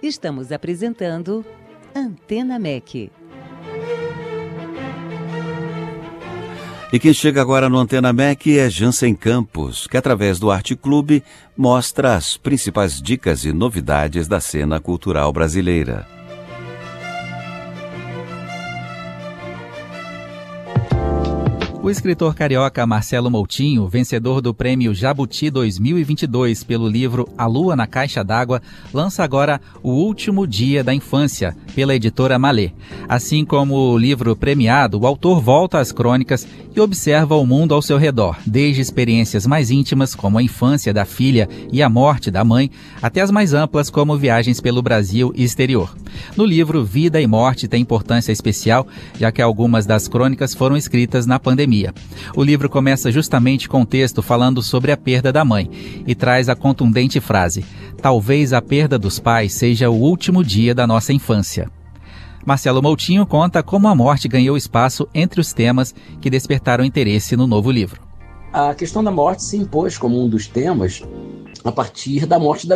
Estamos apresentando Antena MEC. E quem chega agora no Antena MEC é Jansen Campos, que através do Arte Clube mostra as principais dicas e novidades da cena cultural brasileira. O escritor carioca Marcelo Moutinho, vencedor do Prêmio Jabuti 2022 pelo livro A Lua na Caixa d'Água, lança agora O Último Dia da Infância, pela editora Malê. Assim como o livro premiado, o autor volta às crônicas e observa o mundo ao seu redor, desde experiências mais íntimas, como a infância da filha e a morte da mãe, até as mais amplas, como viagens pelo Brasil e exterior. No livro, vida e morte têm importância especial, já que algumas das crônicas foram escritas na pandemia. O livro começa justamente com um texto falando sobre a perda da mãe e traz a contundente frase: talvez a perda dos pais seja o último dia da nossa infância. Marcelo Moutinho conta como a morte ganhou espaço entre os temas que despertaram interesse no novo livro. A questão da morte se impôs como um dos temas a partir da morte da